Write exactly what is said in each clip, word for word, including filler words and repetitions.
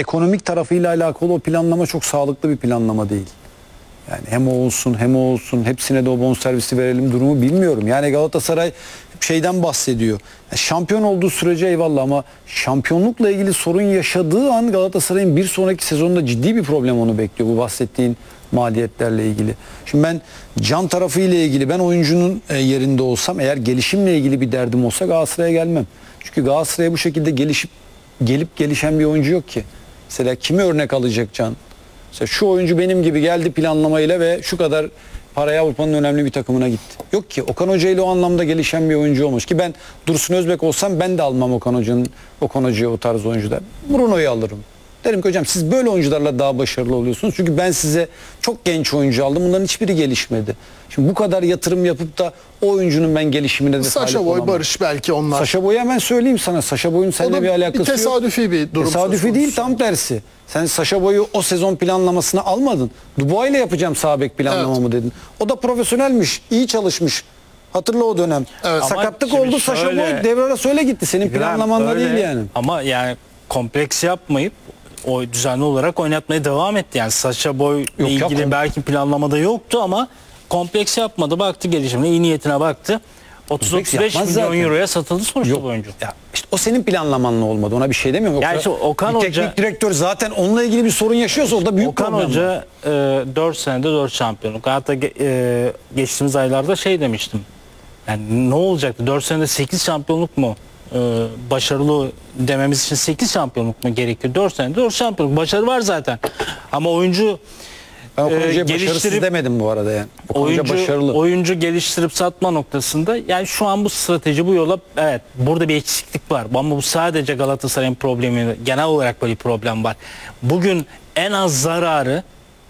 ekonomik tarafıyla alakalı o planlama çok sağlıklı bir planlama değil. Yani hem o olsun hem o olsun hepsine de o bonservisi verelim durumu bilmiyorum. Yani Galatasaray şeyden bahsediyor. Yani şampiyon olduğu sürece eyvallah ama şampiyonlukla ilgili sorun yaşadığı an Galatasaray'ın bir sonraki sezonda ciddi bir problem onu bekliyor. Bu bahsettiğin maliyetlerle ilgili. Şimdi ben can tarafı ile ilgili ben oyuncunun yerinde olsam eğer gelişimle ilgili bir derdim olsa Galatasaray'a gelmem. Çünkü Galatasaray'a bu şekilde gelişip gelip gelişen bir oyuncu yok ki. Mesela kimi örnek alacak Can? Mesela şu oyuncu benim gibi geldi planlamayla ve şu kadar paraya Avrupa'nın önemli bir takımına gitti. Yok ki Okan Hoca ile o anlamda gelişen bir oyuncu olmuş ki ben Dursun Özbek olsam ben de almam Okan Hoca'nın Okan Hoca'ya o tarz oyuncular. Bruno'yu alırım. Derim ki hocam siz böyle oyuncularla daha başarılı oluyorsunuz. Çünkü ben size çok genç oyuncu aldım. Bunların hiçbiri gelişmedi. Şimdi bu kadar yatırım yapıp da o oyuncunun ben gelişimine de Sacha talip Boy, olamam. Barış belki onlar. Sacha Boy'u hemen söyleyeyim sana. Sacha Boy'un seninle bir alakası yok. Bir tesadüfi yok. bir durum. Tesadüfi değil, tam tersi. Sen Sacha Boy'u o sezon planlamasına almadın. Dubois ile yapacağım sağ bek planlamamı evet. dedin. O da profesyonelmiş, iyi çalışmış. Hatırla o dönem. Evet. Sakatlık oldu, Sacha Boy devre arası öyle gitti. Senin planlamanla değil yani. Ama yani kompleks yapmayıp o düzenli olarak oynatmaya devam etti. Yani Sacha Boy ile ilgili yapalım. Belki planlamada yoktu ama kompleks yapmadı. Baktı gelişimine, iyi niyetine baktı. otuz otuz beş milyon zaten. Euroya satıldı sonuçta bu oyuncu. Ya işte o senin planlamanla olmadı. Ona bir şey demiyorum. Yani işte Okan bir Hoca, teknik direktör zaten onunla ilgili bir sorun yaşıyorsa orada büyük Okan problem. Okan Hoca e, dört senede dört şampiyonluk. Hatta e, geçtiğimiz aylarda şey demiştim. Yani ne olacaktı? dört senede sekiz şampiyonluk mu? Ee, başarılı dememiz için sekiz şampiyonluk mu gerekiyor? dört senede dört şampiyonluk. Başarı var zaten. Ama oyuncu ben Okan Hoca'ya e, başarısız demedim bu arada yani. Okan oyuncu, Hoca başarılı. Oyuncu geliştirip satma noktasında yani şu an bu strateji bu yola evet burada bir eksiklik var. Ama bu sadece Galatasaray'ın problemi. Genel olarak böyle bir problem var. Bugün en az zararı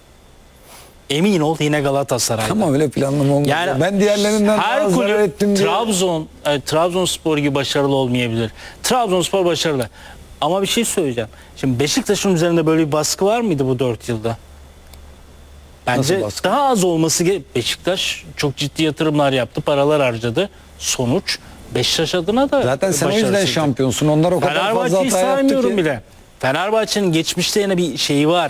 emin ol yine Galatasaray'da. Ama öyle planlama olmadı. Yani ben diğerlerinden her daha zarar ettim diye. Trabzon, e, Trabzonspor gibi başarılı olmayabilir. Trabzonspor başarılı. Ama bir şey söyleyeceğim. Şimdi Beşiktaş'ın üzerinde böyle bir baskı var mıydı bu dört yılda? Bence daha az olması gerekiyor. Beşiktaş çok ciddi yatırımlar yaptı, paralar harcadı. Sonuç Beşiktaş adına da zaten sen o yüzden şampiyonsun. Onlar o kadar fazla hata yaptı ki. Fenerbahçe'yi saymıyorum bile. Fenerbahçe'nin geçmişte yine bir şeyi var.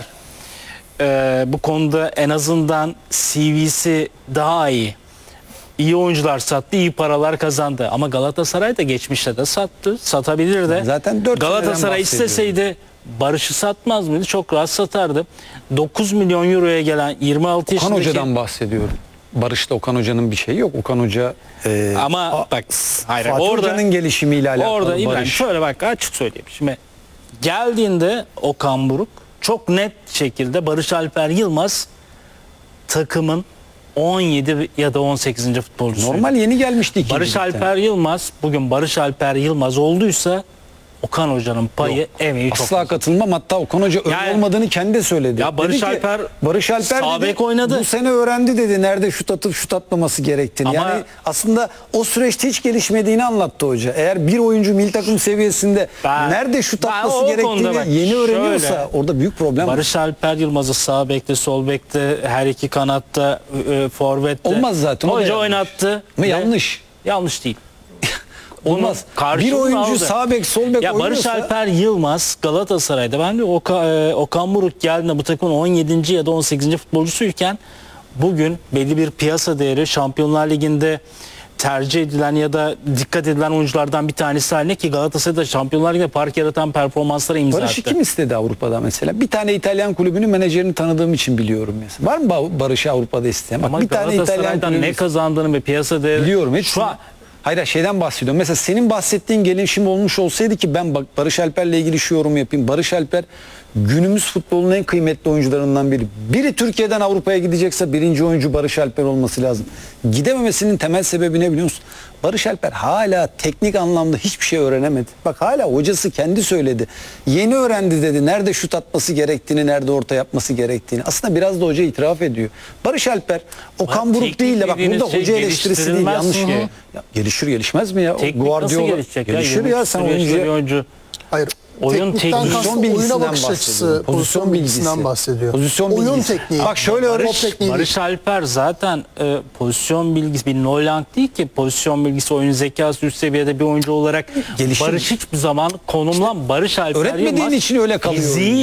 Ee, bu konuda en azından C V'si daha iyi. İyi oyuncular sattı, iyi paralar kazandı. Ama Galatasaray da geçmişte de sattı, satabilir de. Zaten dört Galatasaray isteseydi Barış'ı satmaz mıydı? Çok rahat satardı. dokuz milyon euroya gelen yirmi altı yaşındaki... yaşındaki... Okan Hoca'dan bahsediyorum. Barış'ta Okan Hoca'nın bir şeyi yok. Okan Hoca... E, Ama a, bak... Hayır, Fatih orada, Hoca'nın gelişimiyle alakalı orada Barış. İbrahim şöyle bak açık söyleyeyim. Şimdi geldiğinde Okan Buruk çok net şekilde Barış Alper Yılmaz takımın on yedi ya da on sekizinci futbolcusu. Normal yeni gelmişti. Barış Alper Yılmaz bugün Barış Alper Yılmaz olduysa Okan Hoca'nın payı Yok, emeği çok. Asla katılmam. Hatta Okan Hoca öyle yani, olmadığını kendi de söyledi. Ya Barış dedi Alper ki, Barış Alper sağ dedi, bek oynadı. Bu sene öğrendi dedi nerede şut atıp şut atmaması gerektiğini. Ama, yani aslında o süreçte hiç gelişmediğini anlattı hoca. Eğer bir oyuncu milli takım seviyesinde ben, nerede şut atması gerektiğini bak, yeni öğreniyorsa şöyle, orada büyük problem Barış var. Alper Yılmaz'ı sağ bekte, sol bekte, her iki kanatta, e, forvette. Olmaz zaten. Hoca oynattı. Ama yanlış. Yanlış değil. Olmaz. Bir oyuncu aldı. Sağ bek sol bek ya oynuyorsa... Barış Alper Yılmaz Galatasaray'da ben de Oka, e, Okan Buruk geldiğinde bu takımın on yedinci ya da on sekizinci futbolcusuyken bugün belli bir piyasa değeri Şampiyonlar Ligi'nde tercih edilen ya da dikkat edilen oyunculardan bir tanesi haline ki Galatasaray'da Şampiyonlar Ligi'nde fark yaratan performanslara imza attı. Barış'ı kim istedi Avrupa'da mesela? Bir tane İtalyan kulübünün menajerini tanıdığım için biliyorum mesela. Var mı Barış'ı Avrupa'da isteyen? Ama bir tane İtalyan ne kazandığını ve piyasa değeri biliyorum. Hiç şu an hayır şeyden bahsediyorum. Mesela senin bahsettiğin gelişim olmuş olsaydı ki ben bak Barış Alper'le ilgili şu yorum yapayım. Barış Alper günümüz futbolunun en kıymetli oyuncularından biri. Biri Türkiye'den Avrupa'ya gidecekse birinci oyuncu Barış Alper olması lazım. Gidememesinin temel sebebi ne biliyor musun? Barış Alper hala teknik anlamda hiçbir şey öğrenemedi. Bak hala hocası kendi söyledi. Yeni öğrendi dedi. Nerede şut atması gerektiğini, nerede orta yapması gerektiğini. Aslında biraz da hoca itiraf ediyor. Barış Alper, Okan Buruk değil de bak burada şey hoca eleştirisi değil. Yanlış ki. Ya, gelişir gelişmez mi ya? Teknik Guardiola gelişecek gelişir ya, ya sen oyuncuya. Oyuncu. Hayır. Oyun teknikten kastı oyuna bakış açısı, pozisyon bilgisinden bahsediyor. Pozisyon oyun bilgisi. tekniği. Bak şöyle Barış, Barış Alper zaten e, pozisyon bilgisi bir Nolang değil ki pozisyon bilgisi oyun zekası üst seviyede bir oyuncu olarak gelişim. Barış hiçbir zaman konumlan işte, Barış Alper öğretmediğin Yılmaz için öyle kalıyor.